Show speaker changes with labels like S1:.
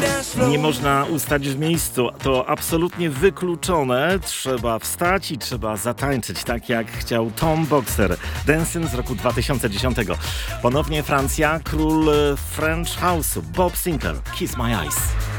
S1: Nie można ustać w miejscu, to absolutnie wykluczone. Trzeba wstać i trzeba zatańczyć, tak jak chciał Tom Boxer. Dancing z roku 2010. Ponownie Francja, król French House'u, Bob Sinclair, Kiss My Eyes.